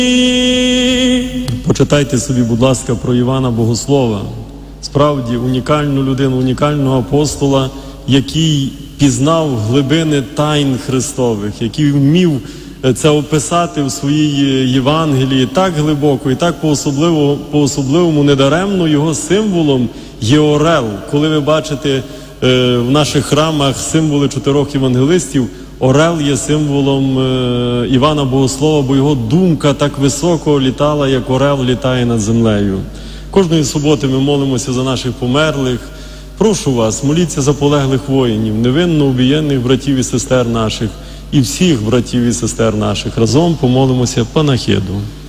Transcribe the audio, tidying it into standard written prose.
Почитайте собі, будь ласка, про Івана Богослова. Справді унікальну людину, унікального апостола, який пізнав глибини тайн Христових, який вмів це описати в своїй Євангелії так глибоко і так по-особливому. Недаремно його символом є орел. Коли ви бачите в наших храмах символи 4 євангелистів, орел є символом Івана Богослова, бо його думка так високо літала, як орел літає над землею. Кожної суботи ми молимося за наших померлих. Прошу вас, моліться за полеглих воїнів, невинно убієнних братів і сестер наших, і всіх братів і сестер наших. Разом помолимося панахиду.